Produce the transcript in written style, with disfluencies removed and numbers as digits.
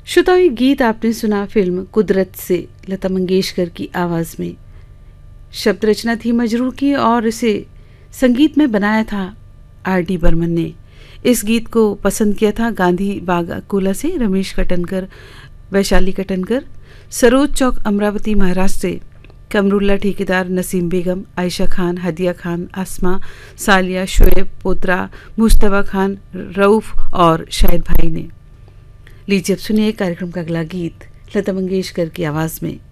श्रोताओं, ये गीत आपने सुना फिल्म कुदरत से लता मंगेशकर की आवाज़ में। शब्द रचना थी मजरूह की और इसे संगीत में बनाया था R.D. बर्मन ने। इस गीत को पसंद किया था गांधी बाग अकोला से रमेश कटनकर, वैशाली कटनकर, सरोज चौक अमरावती महाराष्ट्र से कमरुल्ला ठेकेदार, नसीम बेगम, आयशा खान, हदिया खान, आसमा, सालिया, शुएब, पोत्रा, मुश्तबा खान, रऊफ और शाहिद भाई ने। लीजिए अब सुनिए कार्यक्रम का अगला गीत लता मंगेशकर की आवाज़ में।